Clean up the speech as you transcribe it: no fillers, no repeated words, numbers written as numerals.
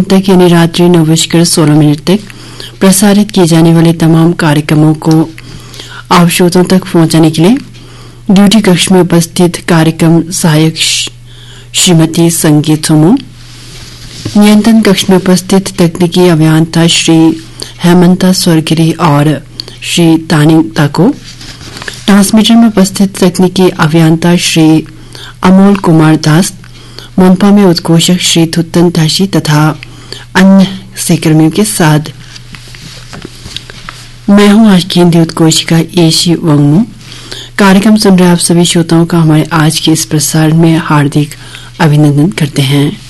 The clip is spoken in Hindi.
तक यानी रात्रि 9:16 तक प्रसारित किए जाने वाले तमाम कार्यक्रमों को आप श्रोताओं तक पहुंचाने के लिए ड्यूटी कक्ष में उपस्थित कार्यक्रम सहायक श्रीमती संगीत सोमू, नियंत्रण कक्ष में उपस्थित तकनीकी अभियंता श्री हेमंता स्वर्गिरी और श्री तानिंग ताको, ट्रांसमीटर में उपस्थित तकनीकी अभियंता श्री अमोल कुमार दास, मोनपा में उद्घोषक श्री थुत्तन ताशी तथा अन्य सहकर्मियों के साथ मैं हूं आज की हिंदी उद्घोषिका एशी वंगमू। कार्यक्रम सुन रहे आप सभी श्रोताओं का हमारे आज के इस प्रसारण में हार्दिक अभिनंदन करते हैं।